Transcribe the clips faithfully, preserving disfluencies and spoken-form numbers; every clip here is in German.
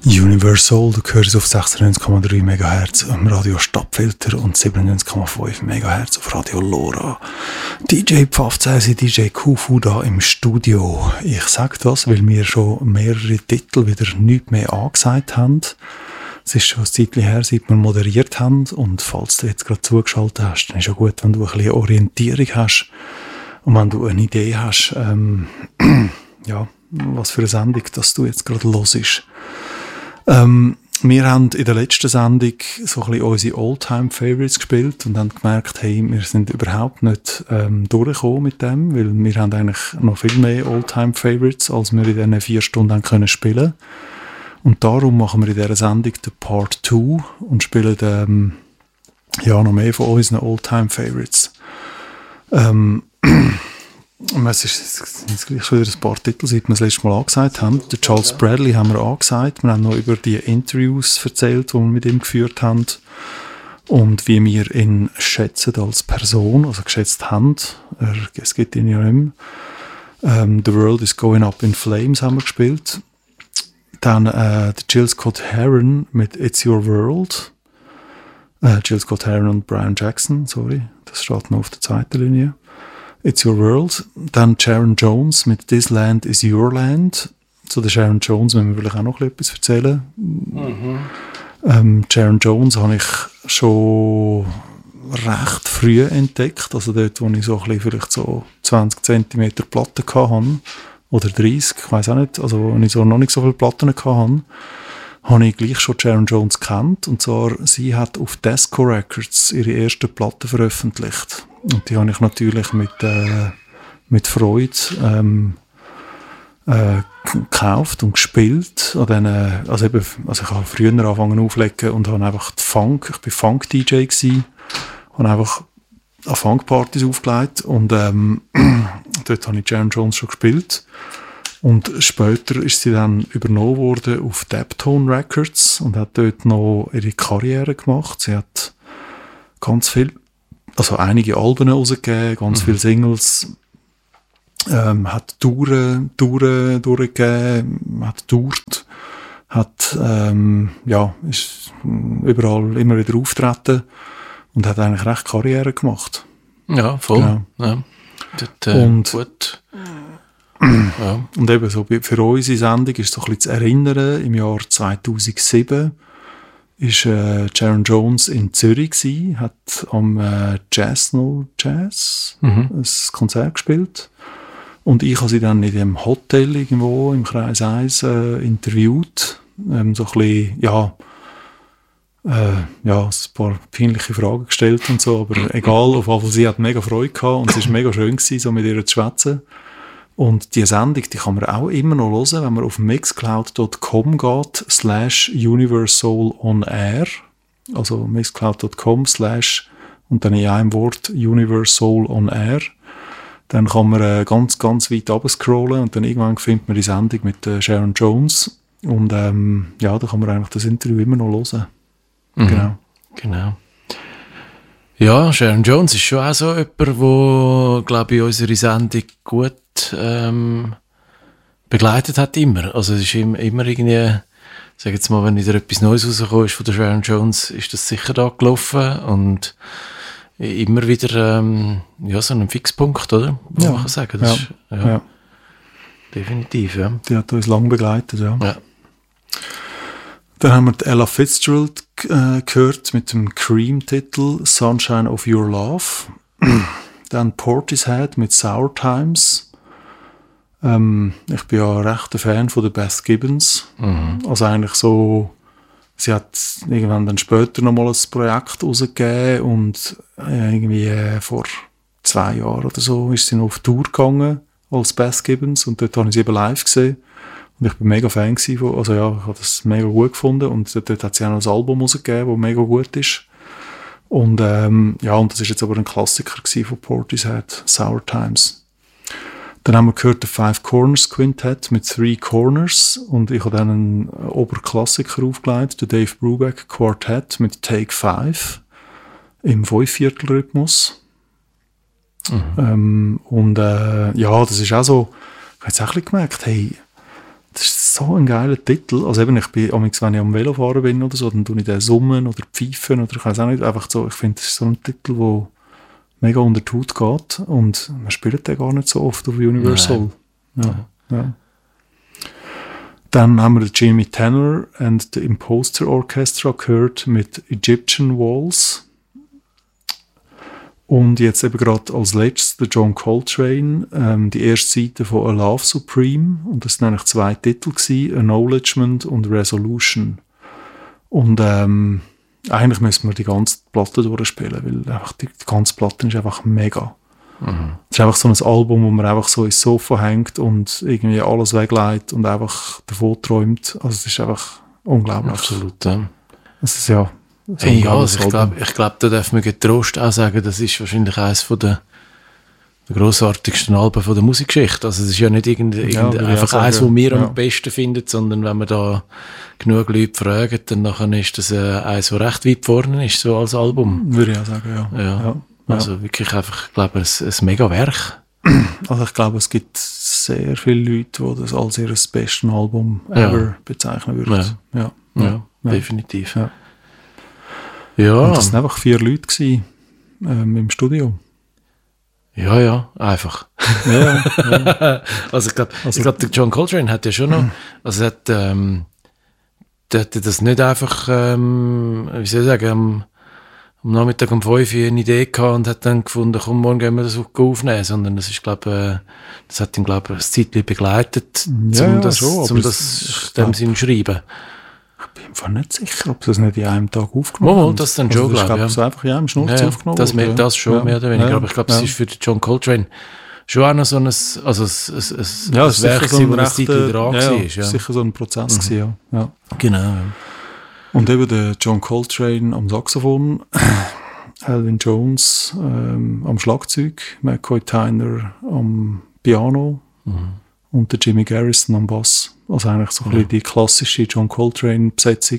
Universal, du hörst es auf sechsundneunzig Komma drei Megahertz im Radio Stadtfilter und siebenundneunzig Komma fünf Megahertz auf Radio Lora. D J Pfaffzäsi, D J Kufu da im Studio. Ich sage das, weil wir schon mehrere Titel wieder nichts mehr angesagt haben. Es ist schon ein Zeitchen her, seit wir moderiert haben, und falls du jetzt gerade zugeschaltet hast, dann ist es gut, wenn du ein bisschen Orientierung hast und wenn du eine Idee hast, ähm, ja, was für eine Sendung, dass du jetzt gerade hörst. Ähm, wir haben in der letzten Sendung so ein bisschen unsere All-Time-Favorites gespielt und haben gemerkt, hey, wir sind überhaupt nicht ähm, durchgekommen mit dem, weil wir haben eigentlich noch viel mehr All-Time-Favorites, als wir in diesen vier Stunden haben können spielen. Und darum machen wir in dieser Sendung den Part zwei und spielen ähm, ja, noch mehr von unseren All-Time-Favorites. Ähm, Es ist jetzt gleich schon wieder ein paar Titel, seit wir das letzte Mal angesagt haben. Den Charles Bradley haben wir angesagt. Wir haben noch über die Interviews erzählt, die wir mit ihm geführt haben. Und wie wir ihn schätzen als Person, also geschätzt haben. Er, es gibt ihn ja nicht mehr. Ähm, The World is Going Up in Flames haben wir gespielt. Dann äh, Jill Scott Heron mit It's Your World. Äh, Jill Scott Heron und Brian Jackson, sorry. Das steht noch auf der zweiten Linie. It's Your World. Dann Sharon Jones mit This Land is Your Land. Zu der Sharon Jones müssen wir vielleicht auch noch etwas erzählen. Mhm. Ähm, Sharon Jones habe ich schon recht früh entdeckt. Also dort, wo ich so ein bisschen vielleicht so zwanzig Zentimeter Platten hatte. Oder dreißig, ich weiss auch nicht. Also wo ich so noch nicht so viele Platten hatte, habe ich gleich schon Sharon Jones gekannt. Und zwar, sie hat auf Desco Records ihre erste Platte veröffentlicht. Und die habe ich natürlich mit, äh, mit Freude ähm, äh, gekauft und gespielt. An den, also, eben, also ich habe früher angefangen aufzulegen und habe einfach die Funk, ich war Funk-D J gewesen, habe einfach an Funk-Partys aufgelegt und ähm, dort habe ich Sharon Jones schon gespielt. Und später ist sie dann übernommen worden auf Daptone Records und hat dort noch ihre Karriere gemacht. Sie hat ganz viel, also einige Alben rausgegeben, ganz mhm. viele Singles, ähm, hat Touren, Touren durchgegeben, hat tourt, hat, ähm, ja, ist überall immer wieder auftreten und hat eigentlich recht Karriere gemacht. Ja, voll. Genau. Ja. Dort, äh, und, gut. Ja. Und eben so für unsere Sendung ist so ein bisschen zu erinnern, im Jahr zweitausendsieben ist äh, Sharon Jones in Zürich gewesen, hat am äh, Jazz No Jazz mhm. ein Konzert gespielt und ich habe sie dann in dem Hotel irgendwo im Kreis eins äh, interviewt, ähm, so ein bisschen, ja, äh, ja, ein paar peinliche Fragen gestellt und so, aber egal, auf jeden Fall, sie hat mega Freude gehabt und es war mega schön gewesen, so mit ihr zu schwätzen. Und die Sendung, die kann man auch immer noch hören, wenn man auf mixcloud dot com geht, slash universal on air. Also mixcloud dot com slash und dann in einem Wort universal on air. Dann kann man äh, ganz, ganz weit runterscrollen und dann irgendwann findet man die Sendung mit äh, Sharon Jones. Und ähm, ja, da kann man eigentlich das Interview immer noch hören. Mhm. Genau. Genau. Ja, Sharon Jones ist schon auch so jemand, der, glaube ich, unsere Sendung gut ähm, begleitet hat immer. Also es ist immer, immer irgendwie, sag jetzt mal, wenn wieder etwas Neues rausgekommen ist von der Sharon Jones, ist das sicher da gelaufen und immer wieder ähm, ja, so ein Fixpunkt, oder? Ja. Man kann sagen. Das ja. Ist, ja. Ja. Definitiv, ja. Die hat uns lange begleitet, ja. Ja. Dann haben wir die Ella Fitzgerald äh, gehört mit dem Cream-Titel Sunshine of Your Love. Dann Portishead mit Sour Times. Ähm, ich bin ja recht ein Fan von der Beth Gibbons. Mhm. Also eigentlich so, sie hat irgendwann dann später nochmal ein Projekt rausgegeben und äh, irgendwie äh, vor zwei Jahren oder so ist sie noch auf Tour gegangen als Beth Gibbons und dort habe ich sie eben live gesehen. Und ich bin mega Fan gewesen, also ja, ich habe das mega gut gefunden und dort, dort hat sie auch noch ein Album rausgegeben, das mega gut ist. Und ähm, ja, und das ist jetzt aber ein Klassiker gewesen von Portishead, Sour Times. Dann haben wir gehört den Five Corners Quintet mit Three Corners und ich habe dann einen Oberklassiker aufgelegt, den Dave Brubeck Quartet mit Take Five im Fünfviertel-Rhythmus. Mhm. Ähm, und äh, ja, das ist auch so, ich habe jetzt auch ein bisschen gemerkt, hey, das ist so ein geiler Titel. Also eben, ich bin, wenn ich am Velofahren bin oder so, dann tue ich den summen oder pfeifen oder ich weiß auch nicht, einfach so, ich finde, das ist so ein Titel, der mega unter die Haut geht und man spielt den gar nicht so oft auf Universal. Ja, ja. Dann haben wir Jimmy Tenor and the Imposter Orchestra gehört mit Egyptian Walls. Und jetzt eben gerade als letztes der John Coltrane, ähm, die erste Seite von A Love Supreme. Und das waren eigentlich zwei Titel gewesen, Acknowledgement und Resolution. Und ähm, eigentlich müssen wir die ganze Platte durchspielen, weil einfach die, die ganze Platte ist einfach mega. Mhm. Es ist einfach so ein Album, wo man einfach so ins Sofa hängt und irgendwie alles wegleitet und einfach davon träumt. Also es ist einfach unglaublich. Absolut, ja. Es ist ja... So hey, ja, also ich glaube, ich glaub, da darf man getrost auch sagen, das ist wahrscheinlich eines von der, der grossartigsten Alben von der Musikgeschichte. Also es ist ja nicht irgend, irgend ja, einfach sagen, eins, was wir ja. am besten finden, sondern wenn man da genug Leute fragen, dann nachher ist das äh, eins, das recht weit vorne ist, so als Album. Würde ich auch sagen, ja. ja. ja. Also ja. wirklich einfach, ich glaube, ein, ein mega Werk. Also ich glaube, es gibt sehr viele Leute, die das als ihr bestes Album ever ja. bezeichnen würden. Ja, ja. ja. ja. ja. definitiv. Ja. Ja. Und das waren einfach vier Leute gewesen, ähm, im Studio. Ja, ja, einfach. Ja, ja. Also ich glaube, also, glaub, der John Coltrane hat ja schon noch, also er hat, ähm, der hat das nicht einfach, ähm, wie soll ich sagen, am, am Nachmittag um fünf Uhr eine Idee gehabt und hat dann gefunden, komm, morgen gehen wir das aufnehmen, sondern das ist, glaube äh, das hat ihn, glaube ich, ein Zeitchen begleitet, ja, um ja, das, schon, um das dem Sinn schreiben. Ich bin einfach nicht sicher, ob sie das nicht in einem Tag aufgenommen haben. Oh, das dann schon, also, glaube ich. Ich glaube, einfach in einem Schnurz ja, aufgenommen. Das, mehr, das schon, ja. mehr oder weniger. Ja. Aber ich glaube, es ja. ist für John Coltrane schon auch noch so ein, also ein, ein, ein, ja, ein Werk, so ein wo das Zeit dran ja, war. Ja, sicher so ein Prozess mhm. gewesen, ja. ja. Genau. Ja. Und eben der John Coltrane am Saxophon, Elvin Jones ähm, am Schlagzeug, McCoy Tyner am Piano mhm. und der Jimmy Garrison am Bass. Also eigentlich so ein bisschen die klassische John Coltrane-Besetzung,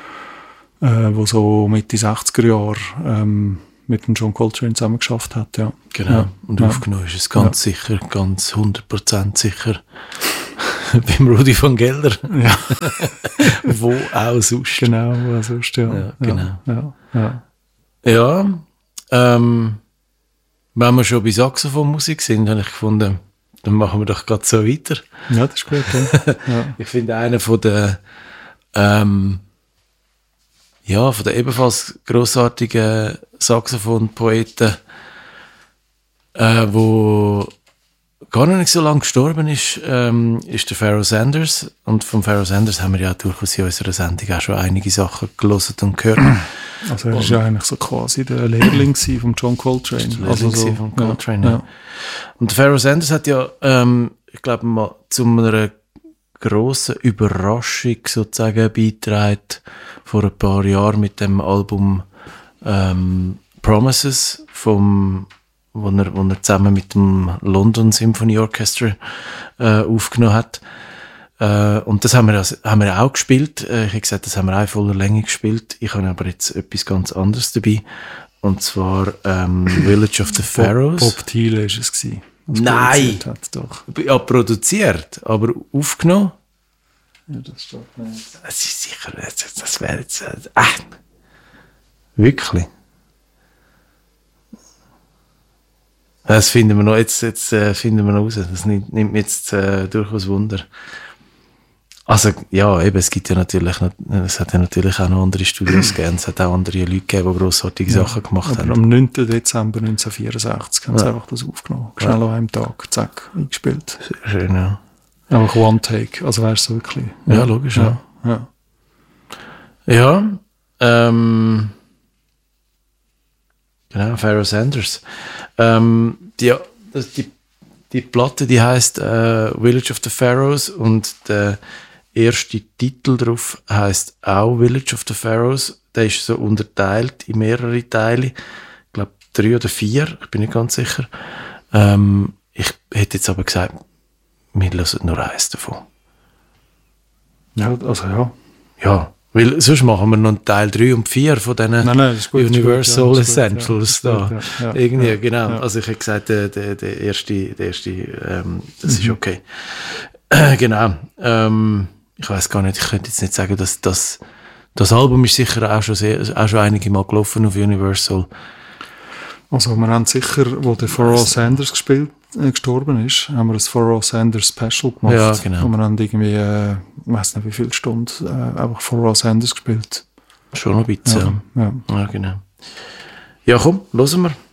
äh, wo so Mitte sechziger Jahre ähm, mit dem John Coltrane zusammen geschafft hat. Ja. Genau, ja. und ja. aufgenommen ist es ganz ja. sicher, ganz hundert Prozent sicher beim Rudi von Gelder. Ja. Wo auch sonst. Genau, wo auch sonst, ja. ja genau. Ja, ja. ja ähm, wenn wir schon bei Saxophonmusik sind, habe ich gefunden, dann machen wir doch gerade so weiter. Ja, das ist gut. Ja. Ja. Ich finde, einer von der, ähm, ja, von der ebenfalls grossartigen Saxophon-Poeten, äh, wo gar noch nicht so lange gestorben ist, ähm, ist der Pharoah Sanders. Und von Pharoah Sanders haben wir ja durchaus in unserer Sendung auch schon einige Sachen gelesen und gehört. Also er war ja eigentlich so quasi der Lehrling von John Coltrane. Der Lehrling also so, von Coltrane, ja. ja. ja. Und der Pharoah Sanders hat ja, ähm, ich glaube mal, zu einer grossen Überraschung sozusagen beigetragen vor ein paar Jahren mit dem Album ähm, Promises, vom, wo, er, wo er zusammen mit dem London Symphony Orchestra äh, aufgenommen hat. Uh, und das haben wir, also, haben wir auch gespielt. Uh, ich habe gesagt, das haben wir auch in voller Länge gespielt. Ich habe aber jetzt etwas ganz anderes dabei. Und zwar ähm, Village of the Pharaohs. Bob, Bob Thiele war es gewesen. Nein! Hat, doch. Ja, produziert, aber aufgenommen. Ja, das steht nicht. Das ist sicher, das, das wäre jetzt... Äh, wirklich? Das finden wir noch, jetzt, jetzt äh, finden wir noch raus. Das nimmt, nimmt mich jetzt äh, durchaus Wunder. Also, ja, eben, es gibt ja natürlich, noch, es hat ja natürlich auch noch andere Studios gegeben, es hat auch andere Leute gegeben, die grossartige ja, Sachen gemacht aber haben. Am neunten Dezember neunzehnhundertvierundsechzig haben sie ja. einfach das aufgenommen. Schnell ja. an einem Tag, zack, eingespielt. Sehr schön, ja. Einfach One Take, also wär's so wirklich. Ja, ja logisch, ja. Ja, ja. ja ähm, genau, Pharoah Sanders. Ähm, die, das, die, die Platte, die heisst äh, Village of the Pharaohs und der erste Titel drauf heisst auch Village of the Pharaohs. Der ist so unterteilt in mehrere Teile. Ich glaube drei oder vier, ich bin nicht ganz sicher. Ähm, ich hätte jetzt aber gesagt, wir hören nur eins davon. Ja, also ja. Ja, weil sonst machen wir noch Teil drei und vier von diesen nein, nein, ist gut, Universal ist gut, ja, Essentials ist gut, da. Ja, ja, Irgendwie, ja, genau. Ja. Also ich hätte gesagt, der, der, der erste, der erste ähm, das mhm. ist okay. Äh, genau. Ähm, ich weiß gar nicht, ich könnte jetzt nicht sagen, dass das, das Album ist sicher auch schon, sehr, auch schon einige Mal gelaufen auf Universal. Also wir haben sicher, wo der Pharrell Sanders gespielt, äh, gestorben ist, haben wir ein Pharrell Sanders Special gemacht. Ja, genau. Und wir haben irgendwie, äh, ich weiss nicht wie viele Stunden, äh, einfach Pharrell Sanders gespielt. Schon noch ein bisschen, ja. ja. Ja, ja genau. Ja, komm, hören wir.